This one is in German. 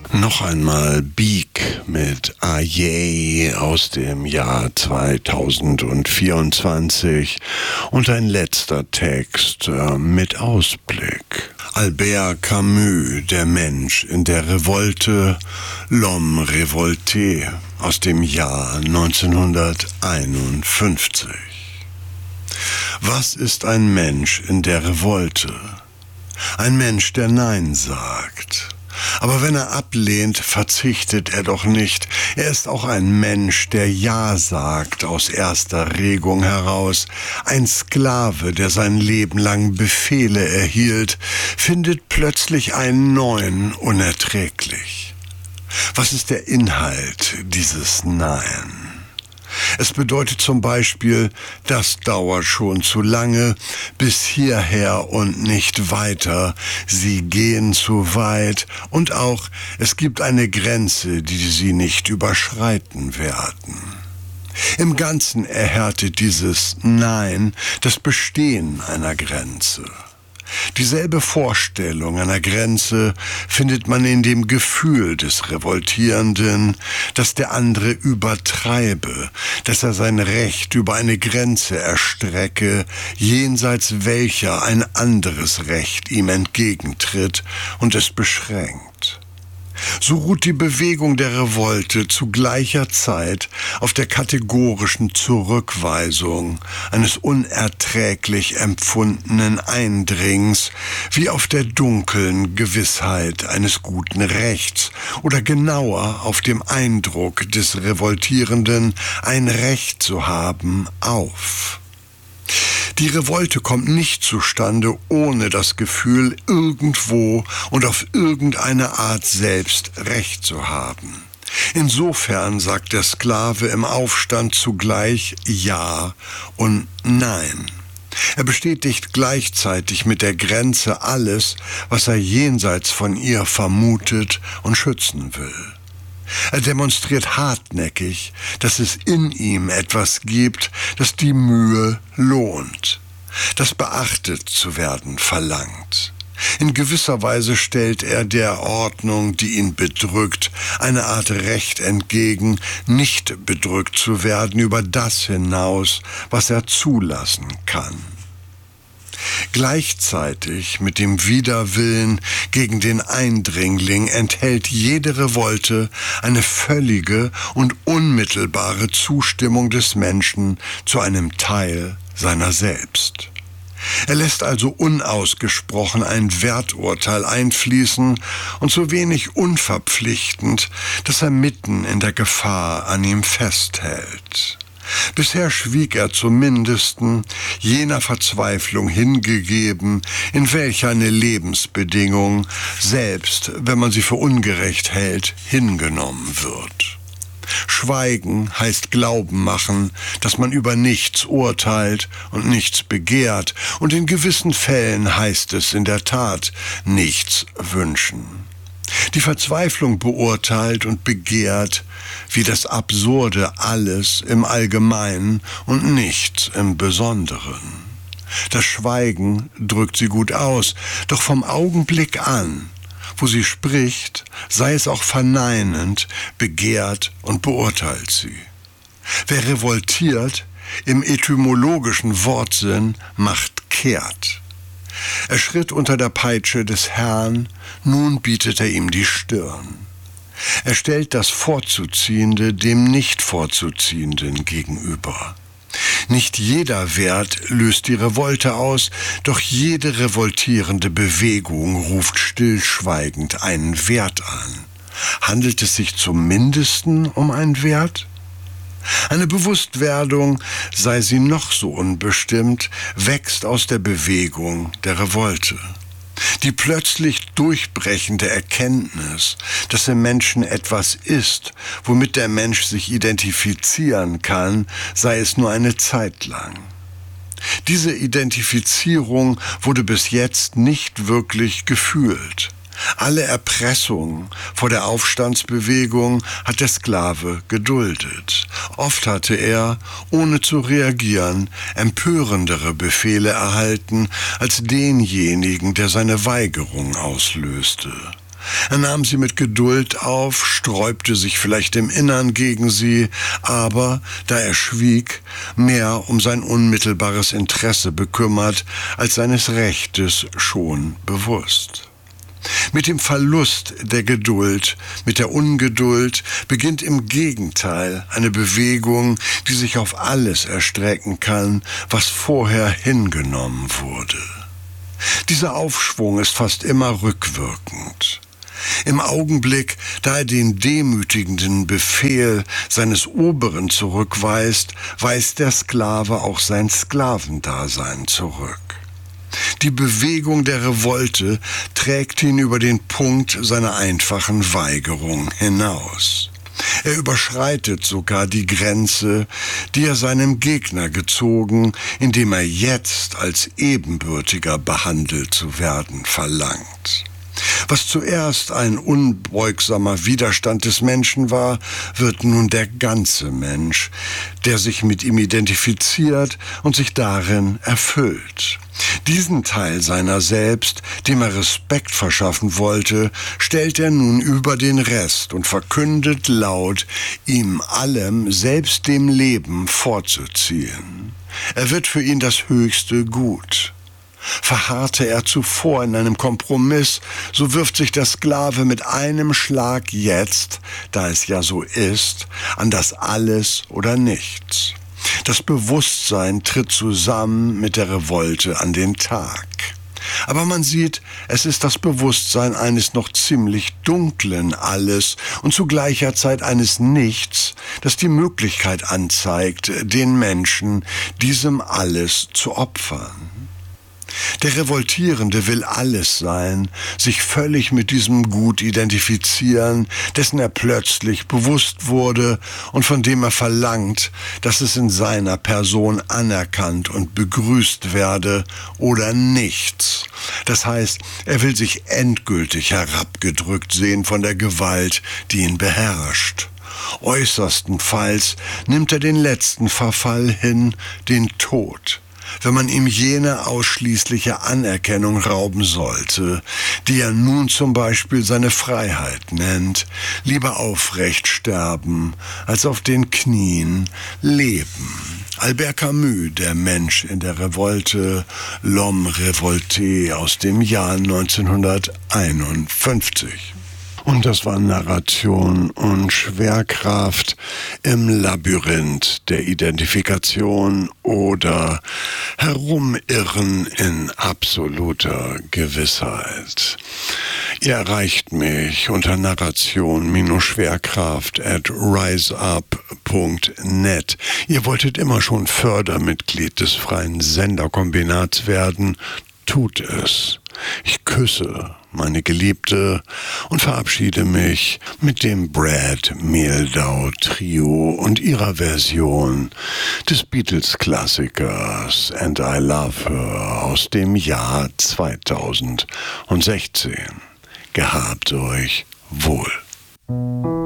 Noch einmal Beak mit Aye aus dem Jahr 2024 und ein letzter Text mit Ausblick. Albert Camus, Der Mensch in der Revolte, L'homme révolté aus dem Jahr 1951. Was ist ein Mensch in der Revolte? Ein Mensch, der Nein sagt. Aber wenn er ablehnt, verzichtet er doch nicht. Er ist auch ein Mensch, der Ja sagt aus erster Regung heraus. Ein Sklave, der sein Leben lang Befehle erhielt, findet plötzlich einen neuen unerträglich. Was ist der Inhalt dieses Nein? Es bedeutet zum Beispiel, das dauert schon zu lange, bis hierher und nicht weiter, sie gehen zu weit und auch, es gibt eine Grenze, die sie nicht überschreiten werden. Im Ganzen erhärtet dieses Nein das Bestehen einer Grenze. Dieselbe Vorstellung einer Grenze findet man in dem Gefühl des Revoltierenden, dass der andere übertreibe, dass er sein Recht über eine Grenze erstrecke, jenseits welcher ein anderes Recht ihm entgegentritt und es beschränkt. So ruht die Bewegung der Revolte zu gleicher Zeit auf der kategorischen Zurückweisung eines unerträglich empfundenen Eindringens, wie auf der dunklen Gewissheit eines guten Rechts oder genauer auf dem Eindruck des Revoltierenden, ein Recht zu haben, auf. Die Revolte kommt nicht zustande ohne das Gefühl, irgendwo und auf irgendeine Art selbst Recht zu haben. Insofern sagt der Sklave im Aufstand zugleich Ja und Nein. Er bestätigt gleichzeitig mit der Grenze alles, was er jenseits von ihr vermutet und schützen will. Er demonstriert hartnäckig, dass es in ihm etwas gibt, das die Mühe lohnt, das beachtet zu werden verlangt. In gewisser Weise stellt er der Ordnung, die ihn bedrückt, eine Art Recht entgegen, nicht bedrückt zu werden über das hinaus, was er zulassen kann. Gleichzeitig mit dem Widerwillen gegen den Eindringling enthält jede Revolte eine völlige und unmittelbare Zustimmung des Menschen zu einem Teil seiner selbst. Er lässt also unausgesprochen ein Werturteil einfließen und so wenig unverpflichtend, dass er mitten in der Gefahr an ihm festhält. Bisher schwieg er zum Mindesten jener Verzweiflung hingegeben, in welcher eine Lebensbedingung, selbst wenn man sie für ungerecht hält, hingenommen wird. Schweigen heißt Glauben machen, dass man über nichts urteilt und nichts begehrt, und in gewissen Fällen heißt es in der Tat nichts wünschen. Die Verzweiflung beurteilt und begehrt wie das Absurde alles im Allgemeinen und nichts im Besonderen. Das Schweigen drückt sie gut aus, doch vom Augenblick an, wo sie spricht, sei es auch verneinend, begehrt und beurteilt sie. Wer revoltiert, im etymologischen Wortsinn, macht kehrt. Er schritt unter der Peitsche des Herrn, nun bietet er ihm die Stirn. Er stellt das Vorzuziehende dem Nicht-Vorzuziehenden gegenüber. Nicht jeder Wert löst die Revolte aus, doch jede revoltierende Bewegung ruft stillschweigend einen Wert an. Handelt es sich zum Mindesten um einen Wert? Eine Bewusstwerdung, sei sie noch so unbestimmt, wächst aus der Bewegung der Revolte. Die plötzlich durchbrechende Erkenntnis, dass im Menschen etwas ist, womit der Mensch sich identifizieren kann, sei es nur eine Zeit lang. Diese Identifizierung wurde bis jetzt nicht wirklich gefühlt. Alle Erpressung vor der Aufstandsbewegung hat der Sklave geduldet. Oft hatte er, ohne zu reagieren, empörendere Befehle erhalten als denjenigen, der seine Weigerung auslöste. Er nahm sie mit Geduld auf, sträubte sich vielleicht im Innern gegen sie, aber, da er schwieg, mehr um sein unmittelbares Interesse bekümmert, als seines Rechtes schon bewusst. Mit dem Verlust der Geduld, mit der Ungeduld beginnt im Gegenteil eine Bewegung, die sich auf alles erstrecken kann, was vorher hingenommen wurde. Dieser Aufschwung ist fast immer rückwirkend. Im Augenblick, da er den demütigenden Befehl seines Oberen zurückweist, weist der Sklave auch sein Sklavendasein zurück. Die Bewegung der Revolte trägt ihn über den Punkt seiner einfachen Weigerung hinaus. Er überschreitet sogar die Grenze, die er seinem Gegner gezogen, indem er jetzt als Ebenbürtiger behandelt zu werden verlangt. Was zuerst ein unbeugsamer Widerstand des Menschen war, wird nun der ganze Mensch, der sich mit ihm identifiziert und sich darin erfüllt. Diesen Teil seiner selbst, dem er Respekt verschaffen wollte, stellt er nun über den Rest und verkündet laut, ihm allem, selbst dem Leben, vorzuziehen. Er wird für ihn das höchste Gut. Verharrte er zuvor in einem Kompromiss, so wirft sich der Sklave mit einem Schlag jetzt, da es ja so ist, an das Alles oder Nichts. Das Bewusstsein tritt zusammen mit der Revolte an den Tag. Aber man sieht, es ist das Bewusstsein eines noch ziemlich dunklen Alles und zu gleicher Zeit eines Nichts, das die Möglichkeit anzeigt, den Menschen diesem Alles zu opfern. Der Revoltierende will alles sein, sich völlig mit diesem Gut identifizieren, dessen er plötzlich bewusst wurde und von dem er verlangt, dass es in seiner Person anerkannt und begrüßt werde oder nichts. Das heißt, er will sich endgültig herabgedrückt sehen von der Gewalt, die ihn beherrscht. Äußerstenfalls nimmt er den letzten Verfall hin, den Tod. Wenn man ihm jene ausschließliche Anerkennung rauben sollte, die er nun zum Beispiel seine Freiheit nennt, lieber aufrecht sterben, als auf den Knien leben. Albert Camus, Der Mensch in der Revolte, L'Homme Révolté aus dem Jahr 1951. Und das war Narration und Schwerkraft im Labyrinth der Identifikation oder Herumirren in absoluter Gewissheit. Ihr erreicht mich unter narration-schwerkraft@riseup.net. Ihr wolltet immer schon Fördermitglied des freien Senderkombinats werden. Tut es. Ich küsse meine Geliebte und verabschiede mich mit dem Brad Mehldau Trio und ihrer Version des Beatles-Klassikers And I Love Her aus dem Jahr 2016. Gehabt euch wohl.